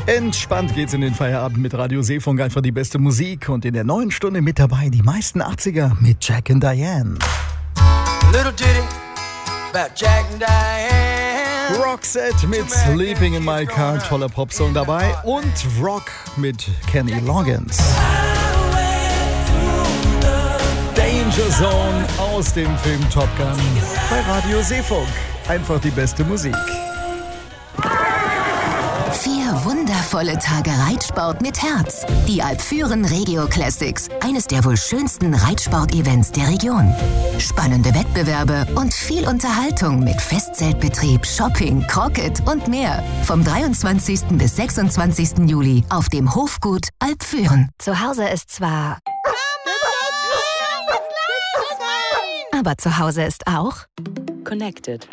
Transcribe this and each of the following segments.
Entspannt geht's in den Feierabend mit Radio Seefunk, einfach die beste Musik. Und in der neuen Stunde mit dabei die meisten 80er mit Jack and Diane. Little ditty about Jack and Diane. Roxette mit Sleeping in My Car, toller Popsong dabei. Und Rock mit Kenny Loggins. Danger Zone aus dem Film Top Gun bei Radio Seefunk. Einfach die beste Musik. 4 wundervolle Tage Reitsport mit Herz. Die Alpfüren Regio Classics. Eines der wohl schönsten Reitsport-Events der Region. Spannende Wettbewerbe und viel Unterhaltung mit Festzeltbetrieb, Shopping, Crocket und mehr. Vom 23. bis 26. Juli auf dem Hofgut Alpfüren. Zu Hause ist zwar... aber zu Hause ist auch... Connected.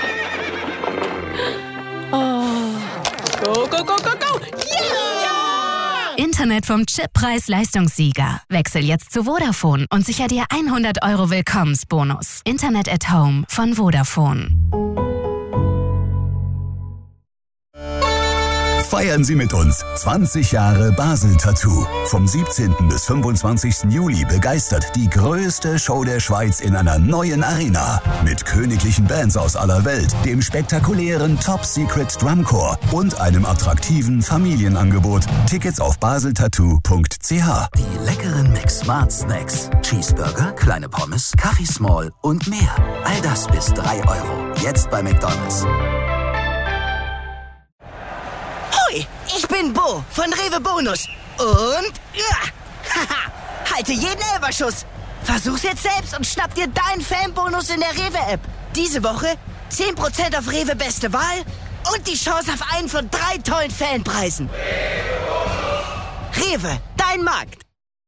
Oh. Go, go, go, go, go! Yeah! Internet vom Chip-Preis-Leistungssieger. Wechsel jetzt zu Vodafone und sicher dir 100 € Willkommensbonus. Internet at Home von Vodafone. Feiern Sie mit uns 20 Jahre Basel Tattoo. Vom 17. bis 25. Juli begeistert die größte Show der Schweiz in einer neuen Arena. Mit königlichen Bands aus aller Welt, dem spektakulären Top Secret Drumcore und einem attraktiven Familienangebot. Tickets auf baseltattoo.ch. Die leckeren Mix-Smart Snacks. Cheeseburger, kleine Pommes, Kaffee Small und mehr. All das bis 3 €. Jetzt bei McDonald's. Ich bin Bo von Rewe Bonus. Und... halte jeden Elferschuss. Versuch's jetzt selbst und schnapp dir deinen Fanbonus in der Rewe-App. Diese Woche 10% auf Rewe Beste Wahl und die Chance auf einen von 3 tollen Fanpreisen. Rewe, dein Markt.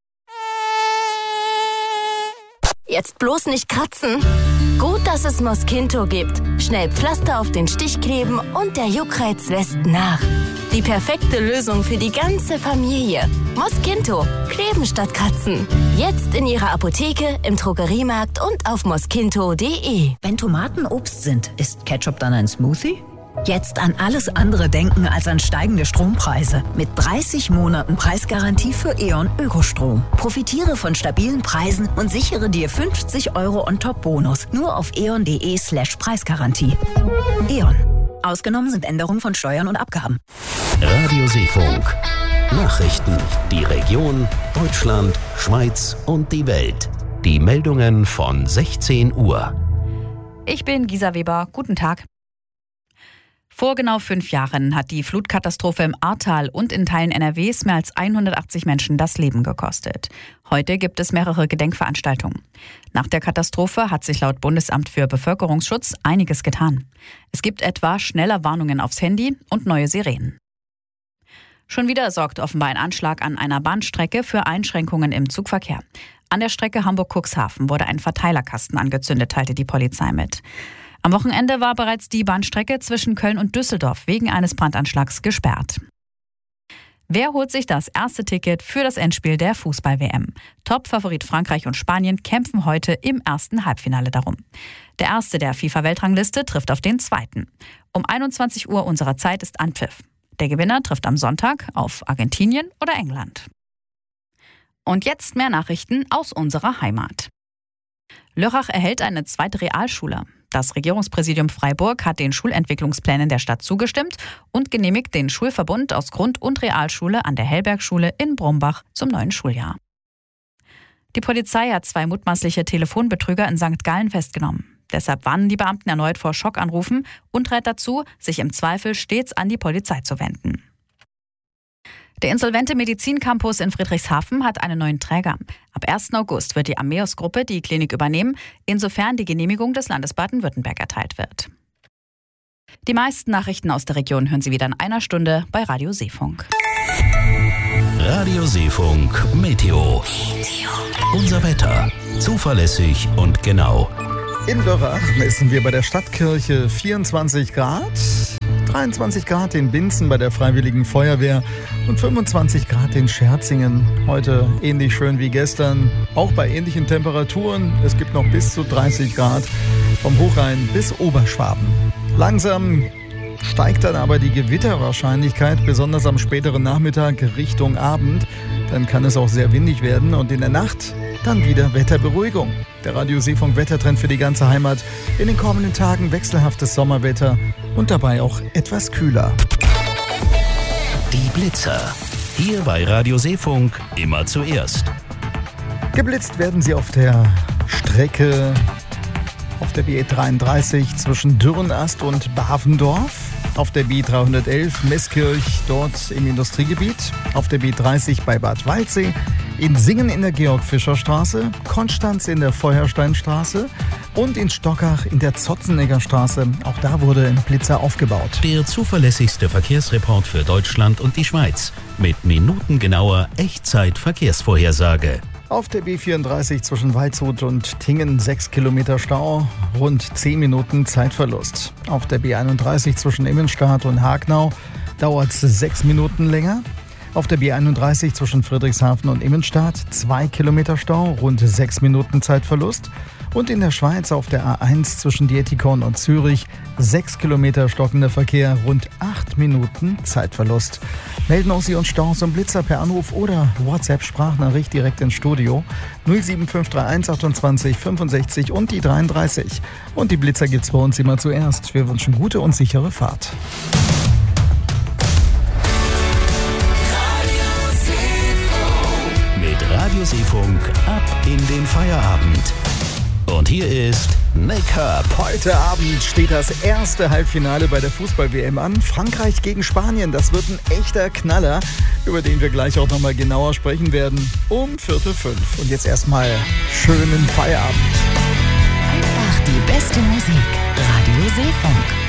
Jetzt bloß nicht kratzen. Gut, dass es Mosquinto gibt. Schnell Pflaster auf den Stich kleben und der Juckreiz lässt nach. Die perfekte Lösung für die ganze Familie. Mosquinto. Kleben statt kratzen. Jetzt in Ihrer Apotheke, im Drogeriemarkt und auf mosquinto.de. Wenn Tomaten Obst sind, ist Ketchup dann ein Smoothie? Jetzt an alles andere denken als an steigende Strompreise. Mit 30 Monaten Preisgarantie für E.ON Ökostrom. Profitiere von stabilen Preisen und sichere dir 50 € On-Top-Bonus. Nur auf eon.de/Preisgarantie. E.ON. Ausgenommen sind Änderungen von Steuern und Abgaben. Radio Seefunk. Nachrichten. Die Region, Deutschland, Schweiz und die Welt. Die Meldungen von 16 Uhr. Ich bin Gisa Weber. Guten Tag. Vor genau 5 Jahren hat die Flutkatastrophe im Ahrtal und in Teilen NRWs mehr als 180 Menschen das Leben gekostet. Heute gibt es mehrere Gedenkveranstaltungen. Nach der Katastrophe hat sich laut Bundesamt für Bevölkerungsschutz einiges getan. Es gibt etwa schneller Warnungen aufs Handy und neue Sirenen. Schon wieder sorgt offenbar ein Anschlag an einer Bahnstrecke für Einschränkungen im Zugverkehr. An der Strecke Hamburg-Cuxhaven wurde ein Verteilerkasten angezündet, teilte die Polizei mit. Am Wochenende war bereits die Bahnstrecke zwischen Köln und Düsseldorf wegen eines Brandanschlags gesperrt. Wer holt sich das erste Ticket für das Endspiel der Fußball-WM? Top-Favorit Frankreich und Spanien kämpfen heute im ersten Halbfinale darum. Der erste der FIFA-Weltrangliste trifft auf den zweiten. Um 21 Uhr unserer Zeit ist Anpfiff. Der Gewinner trifft am Sonntag auf Argentinien oder England. Und jetzt mehr Nachrichten aus unserer Heimat. Lörrach erhält eine zweite Realschule. Das Regierungspräsidium Freiburg hat den Schulentwicklungsplänen der Stadt zugestimmt und genehmigt den Schulverbund aus Grund- und Realschule an der Hellbergschule in Brombach zum neuen Schuljahr. Die Polizei hat 2 mutmaßliche Telefonbetrüger in St. Gallen festgenommen. Deshalb warnen die Beamten erneut vor Schockanrufen und rät dazu, sich im Zweifel stets an die Polizei zu wenden. Der insolvente Medizincampus in Friedrichshafen hat einen neuen Träger. Ab 1. August wird die Ameos-Gruppe die Klinik übernehmen, insofern die Genehmigung des Landes Baden-Württemberg erteilt wird. Die meisten Nachrichten aus der Region hören Sie wieder in einer Stunde bei Radio Seefunk. Radio Seefunk Meteo. Unser Wetter. Zuverlässig und genau. In Lörrach messen wir bei der Stadtkirche 24 Grad, 23 Grad in Binzen bei der Freiwilligen Feuerwehr und 25 Grad in Scherzingen. Heute ähnlich schön wie gestern, auch bei ähnlichen Temperaturen. Es gibt noch bis zu 30 Grad vom Hochrhein bis Oberschwaben. Langsam steigt dann aber die Gewitterwahrscheinlichkeit, besonders am späteren Nachmittag Richtung Abend. Dann kann es auch sehr windig werden und in der Nacht dann wieder Wetterberuhigung. Der Radio Seefunk Wettertrend für die ganze Heimat. In den kommenden Tagen wechselhaftes Sommerwetter und dabei auch etwas kühler. Die Blitzer. Hier bei Radio Seefunk immer zuerst. Geblitzt werden sie auf der Strecke auf der BE 33 zwischen Dürrenast und Bavendorf, auf der BE 311 Meßkirch dort im Industriegebiet, auf der BE 30 bei Bad Waldsee, in Singen in der Georg-Fischer-Straße, Konstanz in der Feuersteinstraße und in Stockach in der Zotzenegger Straße. Auch da wurde ein Blitzer aufgebaut. Der zuverlässigste Verkehrsreport für Deutschland und die Schweiz mit minutengenauer Echtzeit-Verkehrsvorhersage. Auf der B34 zwischen Waldshut und Tingen 6 Kilometer Stau, rund 10 Minuten Zeitverlust. Auf der B31 zwischen Immenstadt und Hagnau dauert es 6 Minuten länger. Auf der B31 zwischen Friedrichshafen und Immenstadt 2 Kilometer Stau, rund 6 Minuten Zeitverlust. Und in der Schweiz auf der A1 zwischen Dietikon und Zürich 6 Kilometer stockender Verkehr, rund 8 Minuten Zeitverlust. Melden auch Sie uns Staus und Blitzer per Anruf oder WhatsApp-Sprachnachricht direkt ins Studio 07531 28 65 und die 33. Und die Blitzer gibt's bei uns immer zuerst. Wir wünschen gute und sichere Fahrt. Mit Radio Seefunk ab in den Feierabend. Und hier ist Make-up. Heute Abend steht das erste Halbfinale bei der Fußball-WM an. Frankreich gegen Spanien. Das wird ein echter Knaller, über den wir gleich auch nochmal genauer sprechen werden. Um 4:05. Und jetzt erstmal schönen Feierabend. Einfach die beste Musik. Radio Seefunk.